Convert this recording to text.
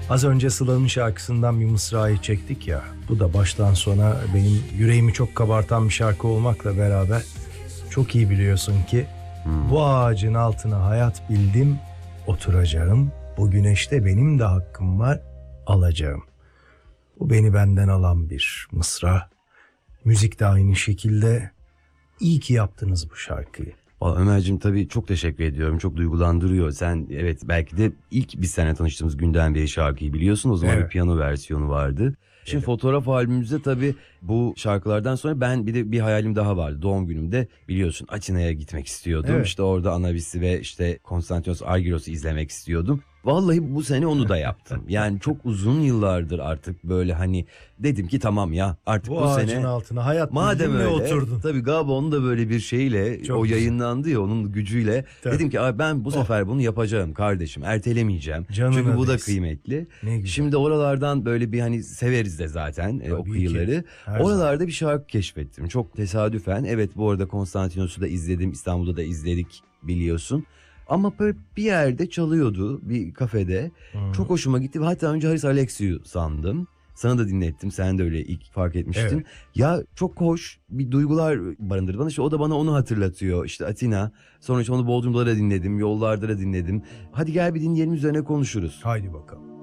Az önce Sıla'nın şarkısından bir mısrayı çektik ya. Bu da baştan sona benim yüreğimi çok kabartan bir şarkı olmakla beraber çok iyi biliyorsun ki bu ağacın altına hayat bildim, oturacağım. Bu güneşte benim de hakkım var, alacağım. Bu beni benden alan bir mısra. Müzik de aynı şekilde. İyi ki yaptınız bu şarkıyı. Ömerciğim tabii çok teşekkür ediyorum. Çok duygulandırıyor. Sen evet belki de ilk biz seninle tanıştığımız günden beri şarkıyı biliyorsun. O zaman Evet. bir piyano versiyonu vardı. Şimdi fotoğraf albümümüzde tabii bu şarkılardan sonra ben bir hayalim daha vardı. Doğum günümde biliyorsun Atina'ya gitmek istiyordum. Evet. İşte orada Anavis'i ve işte Konstantinos Argyros'u izlemek istiyordum. Vallahi bu sene onu da yaptım. Yani çok uzun yıllardır artık böyle hani dedim ki tamam ya artık bu ağacın sene altına hayat madem bildim ve öyle oturdun. tabii Gabon'un da böyle bir şeyle Çok o güzel. yayınlandı ya onun gücüyle Tabii. dedim ki abi ben bu sefer bunu yapacağım kardeşim ertelemeyeceğim. Canına Çünkü bu da değsin. kıymetli. Ne güzel. Şimdi oralardan böyle bir hani severiz de zaten o Tabii kıyıları. ki. Her Oralarda bir şarkı keşfettim. Çok tesadüfen. Evet bu arada Konstantinos'u da izledim. İstanbul'da da izledik biliyorsun. Ama böyle bir yerde çalıyordu bir kafede. Çok hoşuma gitti ve hatta önce Haris Alexiou sandım. Sana da dinlettim. Sen de öyle ilk fark etmiştin. Evet. Ya çok hoş bir duygular barındırdı bana. İşte o da bana onu hatırlatıyor. İşte Atina. Sonra işte onu Bodrum'da da dinledim. Yollarda da dinledim. Hadi gel bir dinleyelim üzerine konuşuruz. Haydi bakalım.